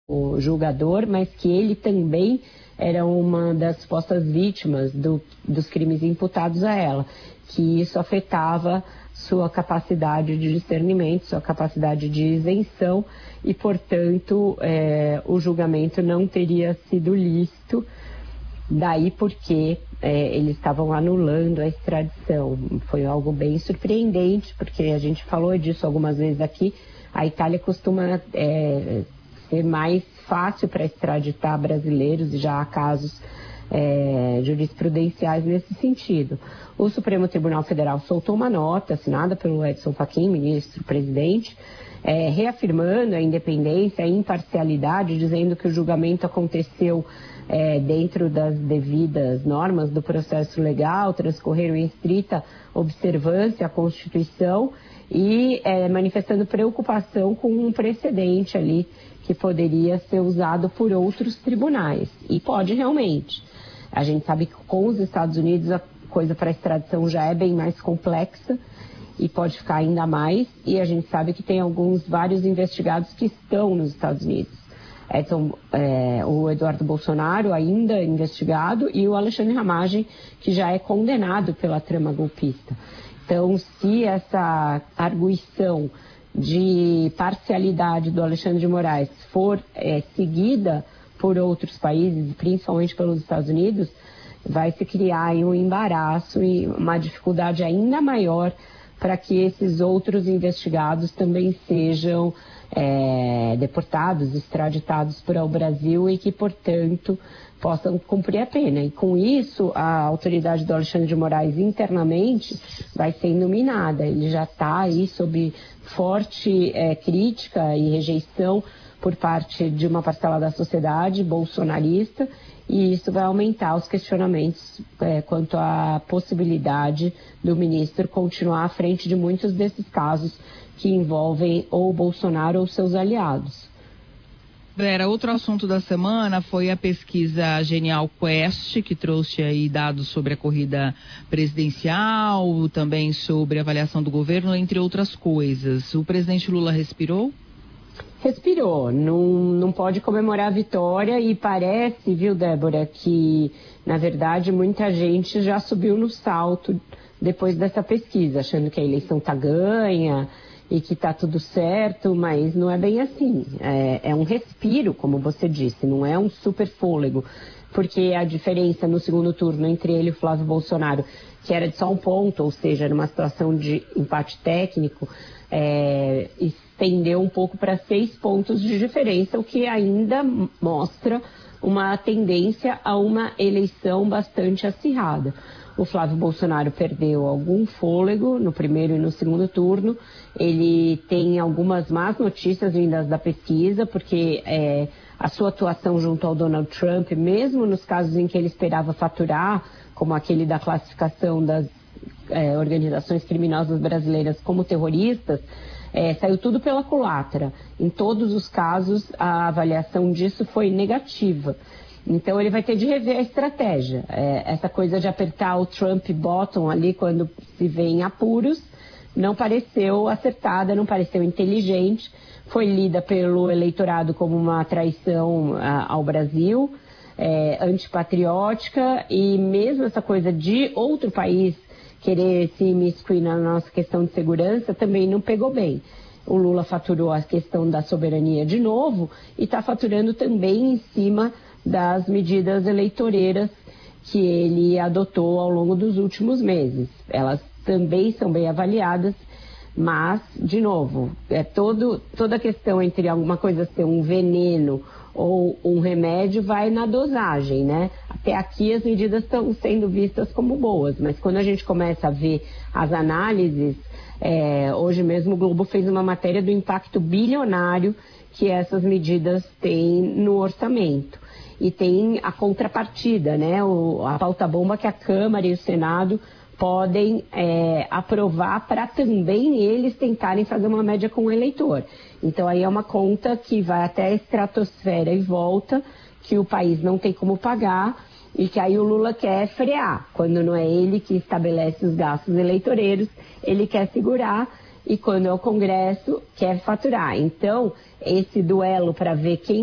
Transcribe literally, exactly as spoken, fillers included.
o julgador, mas que ele também era uma das supostas vítimas do, dos crimes imputados a ela, que isso afetava sua capacidade de discernimento, sua capacidade de isenção e, portanto, é, o julgamento não teria sido lícito, daí porque é, eles estavam anulando a extradição. Foi algo bem surpreendente, porque a gente falou disso algumas vezes aqui, a Itália costuma é, ser mais fácil para extraditar brasileiros e já há casos é, jurisprudenciais nesse sentido. O Supremo Tribunal Federal soltou uma nota assinada pelo Edson Fachin, ministro-presidente, é, reafirmando a independência, a imparcialidade, dizendo que o julgamento aconteceu é, dentro das devidas normas do processo legal, transcorreram em estrita observância à Constituição e é, manifestando preocupação com um precedente ali que poderia ser usado por outros tribunais. E pode realmente. A gente sabe que com os Estados Unidos a coisa para extradição já é bem mais complexa e pode ficar ainda mais. E a gente sabe que tem alguns, vários investigados que estão nos Estados Unidos. Edson, é, o Eduardo Bolsonaro ainda investigado e o Alexandre Ramagem, que já é condenado pela trama golpista. Então, se essa arguição de parcialidade do Alexandre de Moraes for é, seguida por outros países, principalmente pelos Estados Unidos, vai se criar aí um embaraço e uma dificuldade ainda maior para que esses outros investigados também sejam é, deportados, extraditados para o Brasil e que, portanto, possam cumprir a pena. E com isso, a autoridade do Alexandre de Moraes internamente vai sendo minada. Ele já está aí sob forte é, crítica e rejeição por parte de uma parcela da sociedade bolsonarista, e isso vai aumentar os questionamentos é, quanto à possibilidade do ministro continuar à frente de muitos desses casos que envolvem ou Bolsonaro ou seus aliados. Vera, outro assunto da semana foi a pesquisa Genial Quest, que trouxe aí dados sobre a corrida presidencial, também sobre a avaliação do governo, entre outras coisas. O presidente Lula respirou? Respirou, não, não pode comemorar a vitória e parece, viu, Débora, que na verdade muita gente já subiu no salto depois dessa pesquisa, achando que a eleição está ganha e que está tudo certo, mas não é bem assim. É, é um respiro, como você disse, não é um super fôlego, porque a diferença no segundo turno entre ele e o Flávio Bolsonaro, que era de só um ponto, ou seja, numa situação de empate técnico, é, estendeu um pouco para seis pontos de diferença, o que ainda mostra uma tendência a uma eleição bastante acirrada. O Flávio Bolsonaro perdeu algum fôlego no primeiro e no segundo turno. Ele tem algumas más notícias vindas da pesquisa, porque é, a sua atuação junto ao Donald Trump, mesmo nos casos em que ele esperava faturar, como aquele da classificação das é, organizações criminosas brasileiras como terroristas, é, saiu tudo pela culatra. Em todos os casos, a avaliação disso foi negativa. Então ele vai ter de rever a estratégia. É, essa coisa de apertar o Trump bottom ali quando se vê em apuros não pareceu acertada, não pareceu inteligente. Foi lida pelo eleitorado como uma traição a, ao Brasil, é, antipatriótica, e mesmo essa coisa de outro país querer se imiscuir na nossa questão de segurança também não pegou bem. O Lula faturou a questão da soberania de novo e está faturando também em cima das medidas eleitoreiras que ele adotou ao longo dos últimos meses. Elas também são bem avaliadas, mas, de novo, é todo, toda a questão entre alguma coisa ser um veneno ou um remédio vai na dosagem, né? Até aqui as medidas estão sendo vistas como boas, mas quando a gente começa a ver as análises, é, hoje mesmo o Globo fez uma matéria do impacto bilionário que essas medidas têm no orçamento. E tem a contrapartida, né? O, a pauta-bomba que a Câmara e o Senado podem é, aprovar para também eles tentarem fazer uma média com o eleitor. Então aí é uma conta que vai até a estratosfera e volta, que o país não tem como pagar e que aí o Lula quer frear. Quando não é ele que estabelece os gastos eleitoreiros, ele quer segurar, e quando é o Congresso, quer faturar. Então, esse duelo para ver quem